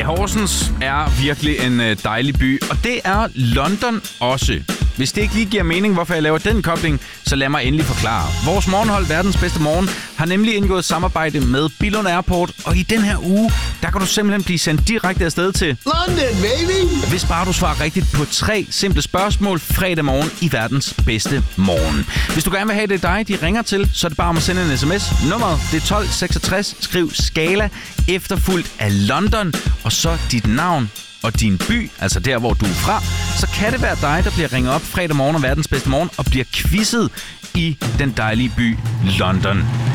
Ja, Horsens er virkelig en dejlig by, og det er London også. Hvis det ikke lige giver mening, hvorfor jeg laver den kobling, så lad mig endelig forklare. Vores morgenhold, Verdens Bedste Morgen, har nemlig indgået samarbejde med Billund Airport, og i den her uge, der kan du simpelthen blive sendt direkte afsted til London, baby! Hvis bare du svarer rigtigt på 3 simple spørgsmål fredag morgen i Verdens Bedste Morgen. Hvis du gerne vil have det dig, de ringer til, så er det bare om at sende en sms. Nummeret det er 1266, skriv Skala, efterfulgt af London, og så dit navn og din by, altså der, hvor du er fra, så kan det være dig, der bliver ringet op fredag morgen og Verdens Bedste Morgen og bliver quizzet i den dejlige by London.